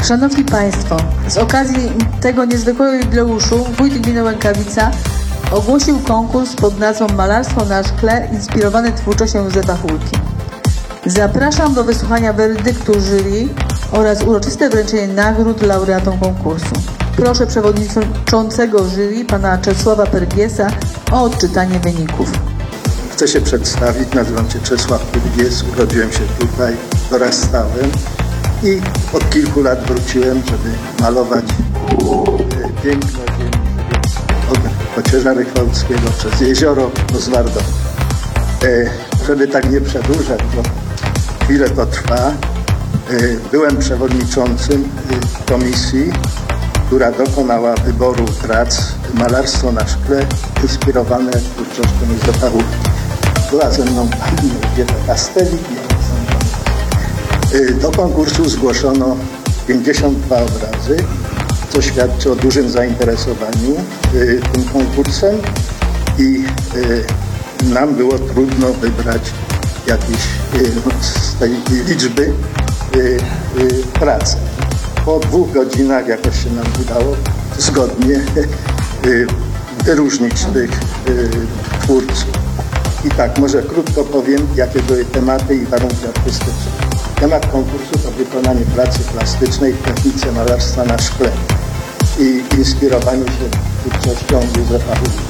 Szanowni Państwo, z okazji tego niezwykłego jubileuszu wójt gminy Łękawica ogłosił konkurs pod nazwą Malarstwo na szkle inspirowany twórczością Józefa Hulki. Zapraszam do wysłuchania werdyktu jury oraz uroczyste wręczenie nagród laureatom konkursu. Proszę przewodniczącego jury, pana Czesława Pergiesa, o odczytanie wyników. Chcę się przedstawić, nazywam się Czesław Pergies, urodziłem się tutaj, dorastałem i od kilku lat wróciłem, żeby malować piękne od Kocierza Rychwałdzkiego przez jezioro do Zwardowa. Żeby tak nie przedłużać, bo chwilę to trwa, byłem przewodniczącym komisji, która dokonała wyboru prac Malarstwo na szkle inspirowane twórczością Józefa Hulki. Była ze mną pani Elżbieta Castelli. Do konkursu zgłoszono 52 obrazy, co świadczy o dużym zainteresowaniu tym konkursem i nam było trudno wybrać jakieś z tej liczby pracę. Po 2 godzinach jakoś się nam udało zgodnie wyróżnić tych twórców. I tak, może krótko powiem, jakie były tematy i warunki artystyczne. Temat konkursu to wykonanie pracy plastycznej w technice malarstwa na szkle i inspirowanie się twórczością Józefa Hulki.